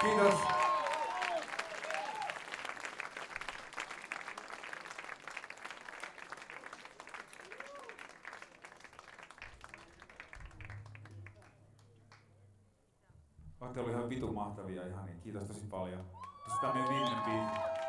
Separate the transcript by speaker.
Speaker 1: Kiitos. Olette olleet ihan vitun mahtavia ihan niin. Kiitos tosi paljon. Tämä on meidän viimeinen biisi.